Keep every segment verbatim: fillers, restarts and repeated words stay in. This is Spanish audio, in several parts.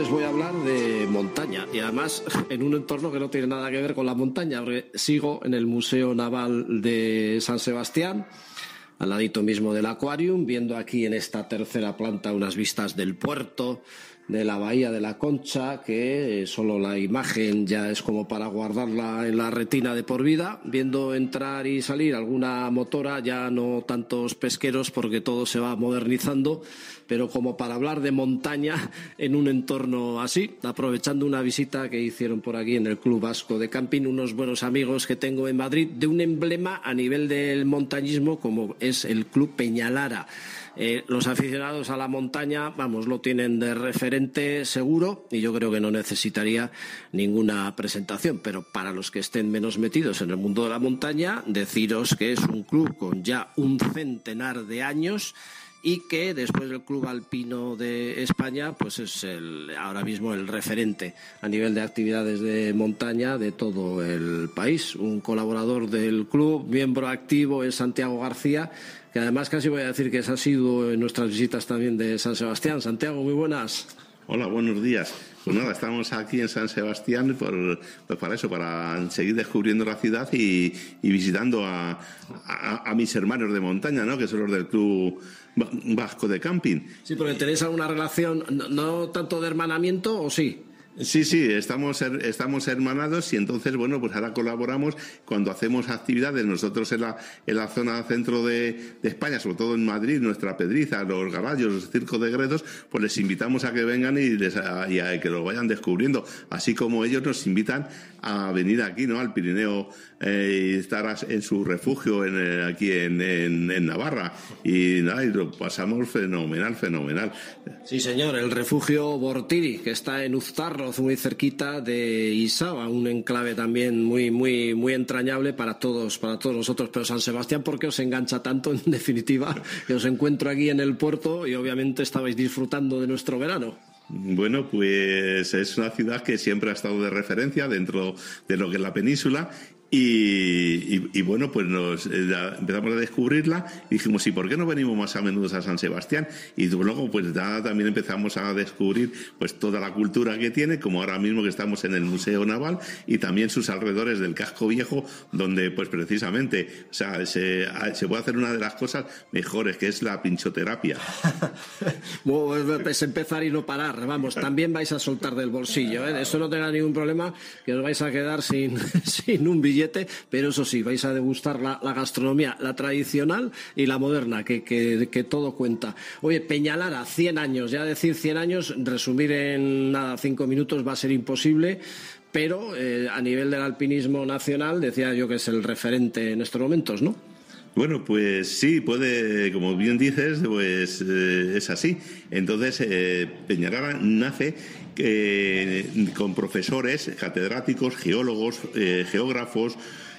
les voy a hablar de montaña y además en un entorno que no tiene nada que ver con la montaña, porque sigo en el Museo Naval de San Sebastián, al ladito mismo del Aquarium, viendo aquí en esta tercera planta unas vistas del puerto, de la bahía de la Concha, que solo la imagen ya es como para guardarla en la retina de por vida, viendo entrar y salir alguna motora, ya no tantos pesqueros porque todo se va modernizando, pero como para hablar de montaña en un entorno así, aprovechando una visita que hicieron por aquí en el Club Vasco de Camping, unos buenos amigos que tengo en Madrid, de un emblema a nivel del montañismo como es el Club Peñalara. Eh, los aficionados a la montaña, vamos, lo tienen de referente seguro y yo creo que no necesitaría ninguna presentación, pero para los que estén menos metidos en el mundo de la montaña, deciros que es un club con ya un centenar de años y que después del Club Alpino de España pues es el, ahora mismo el referente a nivel de actividades de montaña de todo el país. Un colaborador del club, miembro activo, es Santiago García, que además casi voy a decir que ha sido en nuestras visitas también de San Sebastián. Santiago, muy buenas. Hola, buenos días. Pues nada, estamos aquí en San Sebastián por, pues para eso, para seguir descubriendo la ciudad y, y visitando a, a, a mis hermanos de montaña, ¿no? Que son los del Club Vasco de Camping. Sí, porque tenéis alguna relación, no, no tanto de hermanamiento, ¿o sí? Sí, sí, estamos estamos hermanados y entonces, bueno, pues ahora colaboramos cuando hacemos actividades nosotros en la en la zona centro de, de España, sobre todo en Madrid, nuestra Pedriza, los Gaballos, los Circo de Gredos, pues les invitamos a que vengan y, les, a, y a que lo vayan descubriendo, así como ellos nos invitan a venir aquí, ¿no?, al Pirineo eh, y estar en su refugio en, eh, aquí en, en, en Navarra y nada, y lo pasamos fenomenal, fenomenal. Sí, señor, el refugio Bortiri, que está en Uztarro, muy cerquita de Isaba, un enclave también muy muy muy entrañable para todos para todos nosotros. Pero San Sebastián, ¿por qué os engancha tanto? En definitiva, que os encuentro aquí en el puerto y obviamente estabais disfrutando de nuestro verano. Bueno, pues es una ciudad que siempre ha estado de referencia dentro de lo que es la península. Y, y, y bueno, pues nos eh, empezamos a descubrirla y dijimos, ¿y por qué no venimos más a menudo a San Sebastián? Y luego pues ya también empezamos a descubrir pues toda la cultura que tiene, como ahora mismo que estamos en el Museo Naval y también sus alrededores del casco viejo, donde pues precisamente, o sea, se, se puede hacer una de las cosas mejores, que es la pinchoterapia. Bueno, es empezar y no parar, vamos, también vais a soltar del bolsillo, ¿eh? Eso no tenga ningún problema, que os vais a quedar sin, sin un billete. Pero eso sí, vais a degustar la, la gastronomía, la tradicional y la moderna, que, que, que todo cuenta. Oye, Peñalara, cien años, ya decir cien años, resumir en nada, cinco minutos va a ser imposible, pero eh, a nivel del alpinismo nacional, decía yo que es el referente en estos momentos, ¿no? Bueno, pues sí, puede, como bien dices, pues eh, es así. Entonces, eh, Peñalara nace eh, con profesores, catedráticos, geólogos, eh, geógrafos,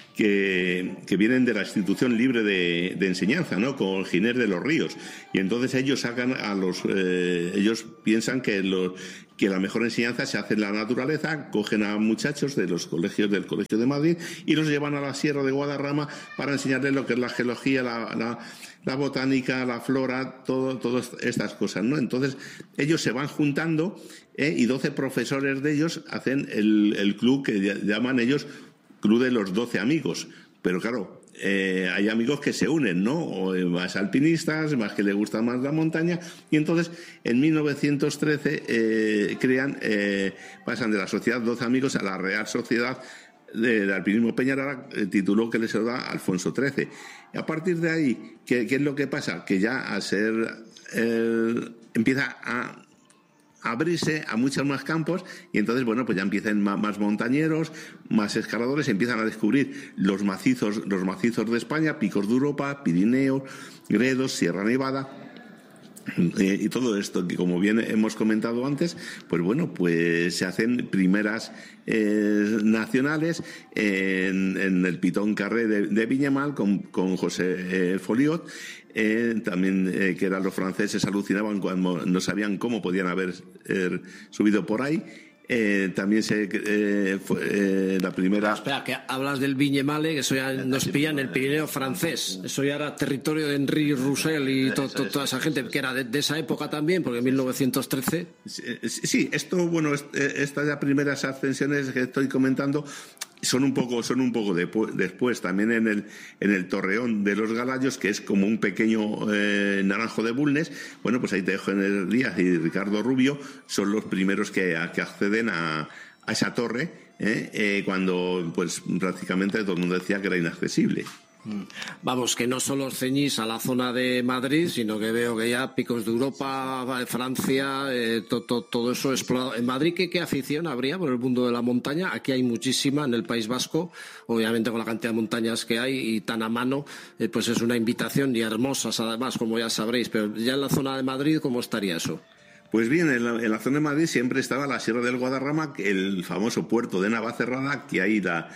que, que vienen de la institución libre de, de enseñanza, ¿no?, con Giner de los Ríos. Y entonces ellos sacan a los, eh, ellos piensan que los que la mejor enseñanza se hace en la naturaleza, cogen a muchachos de los colegios del Colegio de Madrid y los llevan a la Sierra de Guadarrama para enseñarles lo que es la geología, la, la, la botánica, la flora, todo, todas estas cosas, ¿no? Entonces ellos se van juntando ¿eh? y doce profesores de ellos hacen el, el club que llaman ellos Club de los Doce Amigos. Pero claro, eh, hay amigos que se unen, ¿no? O más alpinistas, más que les gusta más la montaña. Y entonces, en mil novecientos trece, eh, crean, eh, pasan de la Sociedad Doce Amigos a la Real Sociedad de, de Alpinismo Peñalara, el título que les da Alfonso trece. Y a partir de ahí, ¿qué, qué es lo que pasa? Que ya al ser, eh, empieza a abrirse a muchos más campos y entonces, bueno, pues ya empiezan más, más montañeros, más escaladores, empiezan a descubrir los macizos, los macizos de España, picos de Europa, Pirineos, Gredos, Sierra Nevada. Eh, y todo esto que, como bien hemos comentado antes, pues bueno, pues se hacen primeras eh, nacionales en, en el Pitón Carré de, de Viñamal con, con José eh, Foliot. Eh, también eh, que eran los franceses, alucinaban cuando no sabían cómo podían haber eh, subido por ahí. Eh, también se eh, fue eh, la primera. Espera, que hablas del Viñemale, que eso ya nos pilla en el Pirineo francés. Eso ya era territorio de Henri Roussel y to, to, toda esa gente, que era de, de esa época también, porque en mil novecientos trece. Sí, esto, bueno, estas ya primeras ascensiones que estoy comentando son un poco, son un poco de, después. También en el, en el Torreón de los Galayos, que es como un pequeño eh, Naranjo de Bulnes, bueno, pues ahí Teógenes Díaz y Ricardo Rubio son los primeros que, que acceden a, a esa torre, ¿eh? Eh, cuando pues prácticamente todo el mundo decía que era inaccesible. Vamos, que no solo os ceñís a la zona de Madrid, sino que veo que ya picos de Europa, Francia, eh, to, to, todo eso explorado. En Madrid, ¿qué, ¿qué afición habría por el mundo de la montaña? Aquí hay muchísima en el País Vasco, obviamente con la cantidad de montañas que hay y tan a mano, eh, pues es una invitación y hermosas además, como ya sabréis. Pero ya en la zona de Madrid, ¿cómo estaría eso? Pues bien, en la, en la zona de Madrid siempre estaba la Sierra del Guadarrama, el famoso puerto de Navacerrada, que ahí la...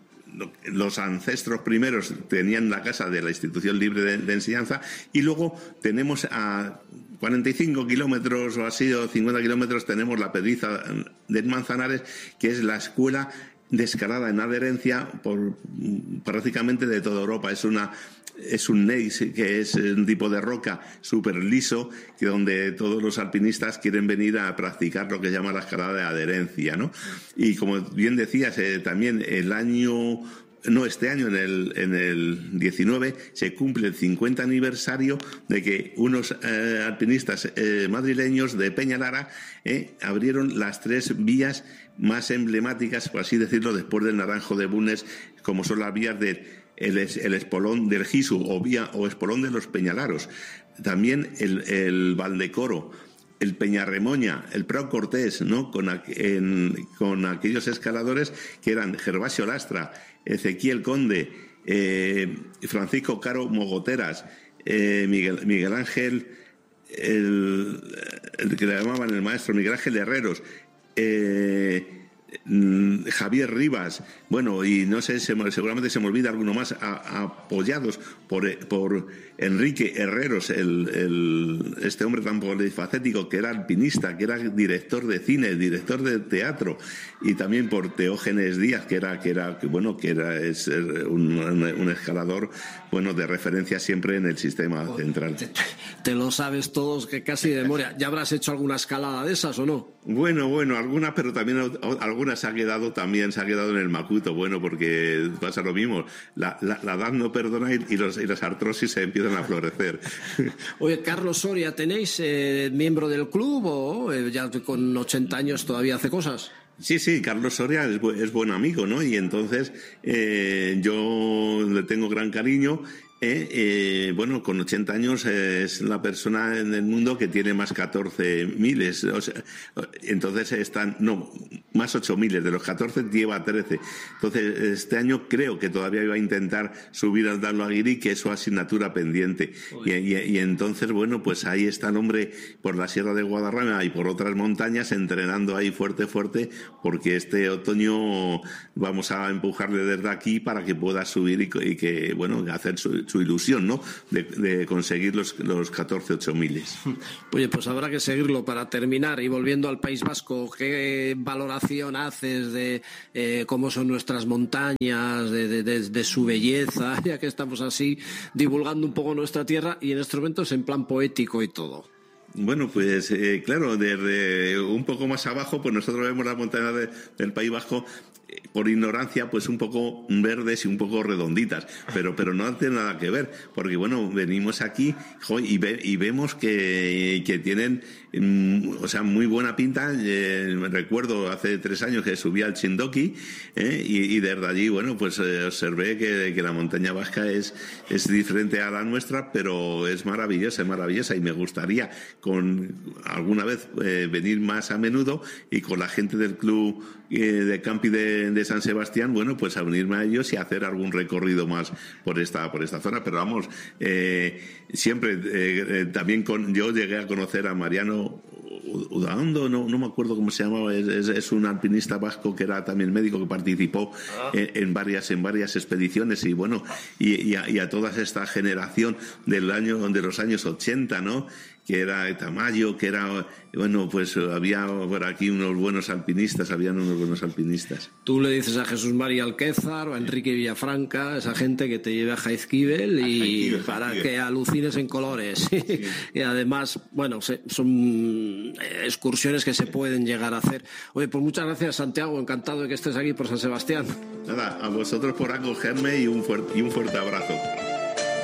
los ancestros primeros tenían la casa de la institución libre de, de enseñanza, y luego tenemos a cuarenta y cinco kilómetros o así, o cincuenta kilómetros, tenemos la Pedriza de Manzanares, que es la escuela de escalada en adherencia por prácticamente de toda Europa. Es una es un gneiss, que es un tipo de roca súper liso, que donde todos los alpinistas quieren venir a practicar lo que se llama la escalada de adherencia, ¿no? Y como bien decías, eh, también el año... No, este año, en el, en el diecinueve, se cumple el cincuenta aniversario de que unos eh, alpinistas eh, madrileños de Peñalara eh, abrieron las tres vías más emblemáticas, por así decirlo, después del Naranjo de Bulnes, como son las vías del el, el espolón del Gisu o, vía, o espolón de los Peñalaros. También el, el Valdecoro, el Peñarremoña, el Prado Cortés, ¿no? Con, en, con aquellos escaladores que eran Gervasio Lastra, Ezequiel Conde, eh, Francisco Caro Mogoteras, eh, Miguel, Miguel Ángel, el, el que le llamaban el maestro, Miguel Ángel Herreros, eh, Javier Rivas, bueno, y no sé, se, seguramente se me olvida alguno más, a, apoyados por, por Enrique Herreros, el, el, este hombre tan polifacético, que era alpinista, que era director de cine, director de teatro, y también por Teógenes Díaz, que era, que era, que, bueno, que era es un, un escalador, bueno, de referencia siempre en el sistema central. Te, te lo sabes todos, que casi de memoria. ¿Ya habrás hecho alguna escalada de esas o no? Bueno, bueno, algunas, pero también algunas se ha quedado también, se ha quedado en el macuto, bueno, porque pasa lo mismo, la, la, la edad no perdona y, los, y las artrosis se empiezan a florecer. Oye, Carlos Soria, ¿tenéis eh, miembro del club o eh, ya con ochenta años todavía hace cosas? Sí, sí, Carlos Soria es, bu es buen amigo, ¿no? Y entonces eh, yo le tengo gran cariño. Eh, eh, bueno, con ochenta años eh, es la persona en el mundo que tiene más catorce miles, o sea, entonces están, no, más ocho miles, de los catorce lleva trece. Entonces este año creo que todavía iba a intentar subir al Dalo Aguirre, que es su asignatura pendiente. Y, y, y entonces, bueno, pues ahí está el hombre por la Sierra de Guadarrama y por otras montañas entrenando ahí fuerte, fuerte, porque este otoño vamos a empujarle desde aquí para que pueda subir y, y que, bueno, hacer su su ilusión, ¿no? De, de conseguir los, los catorce ocho miles. Oye, pues habrá que seguirlo. Para terminar, y volviendo al País Vasco, ¿qué valoración haces de eh, cómo son nuestras montañas, de, de, de, de su belleza, ya que estamos así divulgando un poco nuestra tierra y en estos momentos en plan poético y todo? Bueno, pues eh, claro, desde un poco más abajo, pues nosotros vemos las montañas de, del País Vasco, eh, por ignorancia, pues un poco verdes y un poco redonditas, pero pero no tiene nada que ver, porque bueno, venimos aquí jo, y, ve, y vemos que, que tienen, mm, o sea, muy buena pinta. Eh, recuerdo hace tres años que subí al Chindoki, eh, y, y desde allí, bueno, pues eh, observé que, que la montaña vasca es, es diferente a la nuestra, pero es maravillosa, es maravillosa, y me gustaría con alguna vez eh, venir más a menudo y con la gente del club eh, de campi de, de San Sebastián, bueno, pues a unirme a ellos y hacer algún recorrido más por esta por esta zona. Pero vamos, eh, siempre eh, eh, también con yo llegué a conocer a Mariano Udaondo, no, no me acuerdo cómo se llamaba, es, es, es un alpinista vasco que era también médico, que participó ah. en, en varias en varias expediciones, y bueno, y, y, a, y a toda esta generación del año de los años ochenta, ¿no? que era Tamayo, que era, bueno, pues había por aquí unos buenos alpinistas, habían unos buenos alpinistas. Tú le dices a Jesús María Alquézar o a Enrique Villafranca, esa gente que te lleve a Jaizkibel y a para Jaizkibel. Que alucines en colores. Sí. Y además, bueno, son excursiones que se pueden llegar a hacer. Oye, pues muchas gracias, Santiago, encantado de que estés aquí por San Sebastián. Nada, a vosotros por acogerme y un fuerte, y un fuerte abrazo.